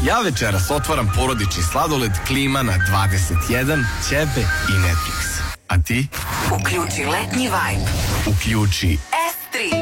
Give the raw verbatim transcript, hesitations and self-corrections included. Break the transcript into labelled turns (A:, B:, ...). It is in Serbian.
A: Ja večeras otvaram porodični sladoled Klima na dvadeset jedan, ćebe i Netflix. A ti?
B: Uključi letnji vibe.
A: Uključi